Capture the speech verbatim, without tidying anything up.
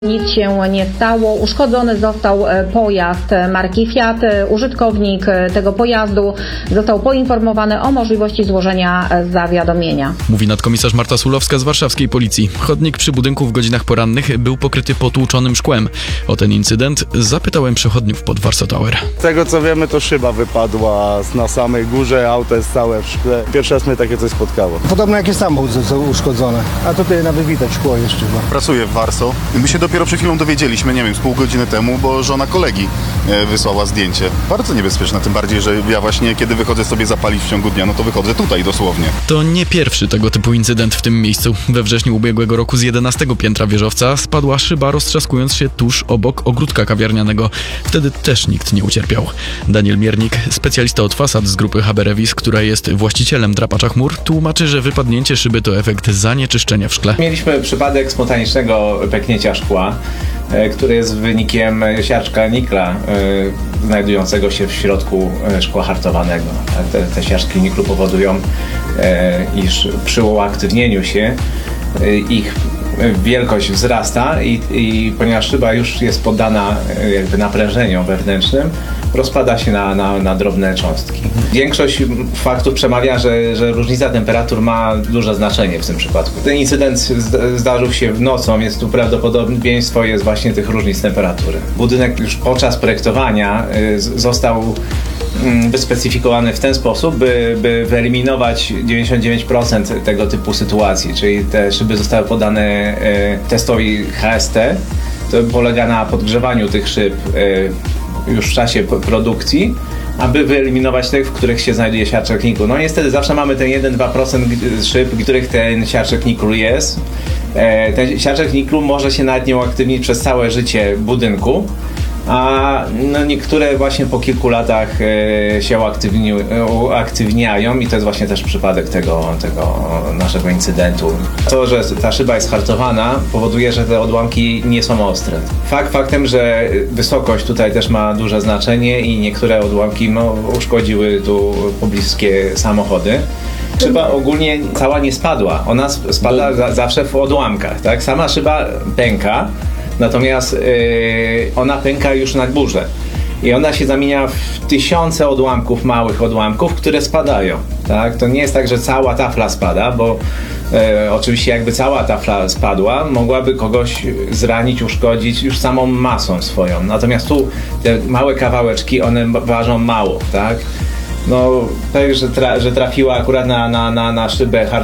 Nic się nie stało. Uszkodzony został pojazd marki Fiat. Użytkownik tego pojazdu został poinformowany o możliwości złożenia zawiadomienia. Mówi nadkomisarz Marta Sulowska z warszawskiej policji. Chodnik przy budynku w godzinach porannych był pokryty potłuczonym szkłem. O ten incydent zapytałem przechodniów pod Warsaw Tower. Z tego co wiemy, to szyba wypadła na samej górze, auto jest całe w szkle. Pierwszy raz mnie takie coś spotkało. Podobno jakieś samochód został uszkodzony, a tutaj nawet widać szkło jeszcze. Pracuję w Warsaw. My się dopiero przed chwilą dowiedzieliśmy, nie wiem, z pół godziny temu, bo żona kolegi wysłała zdjęcie. Bardzo niebezpieczne, tym bardziej, że ja właśnie kiedy wychodzę sobie zapalić w ciągu dnia, no to wychodzę tutaj dosłownie. To nie pierwszy tego typu incydent w tym miejscu. We wrześniu ubiegłego roku z jedenastego piętra wieżowca spadła szyba, roztrzaskując się tuż obok ogródka kawiarnianego. Wtedy też nikt nie ucierpiał. Daniel Miernik, specjalista od fasad z grupy Haberevis, która jest właścicielem drapacza chmur, tłumaczy, że wypadnięcie szyby to efekt zanieczyszczenia w szkle. Mieliśmy przypadek spontanicznego pęknięcia szkła, który jest wynikiem siarczka nikla znajdującego się w środku szkła hartowanego. Te, te siarczki niklu powodują, iż przy uaktywnieniu się ich wielkość wzrasta i, i ponieważ szyba już jest poddana jakby naprężeniom wewnętrznym, rozpada się na, na, na drobne cząstki. Większość faktów przemawia, że, że różnica temperatur ma duże znaczenie w tym przypadku. Ten incydent zdarzył się w nocą, więc tu prawdopodobieństwo jest właśnie tych różnic temperatury. Budynek już podczas projektowania został wyspecyfikowany w ten sposób, by, by wyeliminować dziewięćdziesiąt dziewięć procent tego typu sytuacji, czyli te szyby zostały podane e, testowi H S T. To polega na podgrzewaniu tych szyb e, już w czasie produkcji, aby wyeliminować te, w których się znajduje siarczek niklu. No niestety zawsze mamy ten jeden do dwóch procent szyb, w których ten siarczek niklu jest. E, ten siarczek niklu może się nawet nie uaktywnić przez całe życie budynku, a no niektóre właśnie po kilku latach e, się uaktywni- uaktywniają i to jest właśnie też przypadek tego, tego naszego incydentu. To, że ta szyba jest hartowana, powoduje, że te odłamki nie są ostre. Fakt faktem, że wysokość tutaj też ma duże znaczenie i niektóre odłamki no, uszkodziły tu pobliskie samochody. Szyba ogólnie cała nie spadła, ona spada za, zawsze w odłamkach, tak? Sama szyba pęka, natomiast yy, ona pęka już na górze i ona się zamienia w tysiące odłamków, małych odłamków, które spadają. Tak? To nie jest tak, że cała tafla spada, bo yy, oczywiście jakby cała tafla spadła, mogłaby kogoś zranić, uszkodzić już samą masą swoją. Natomiast tu te małe kawałeczki, one ważą mało. Tak? No, tak, że, tra- że trafiła akurat na, na, na, na szybę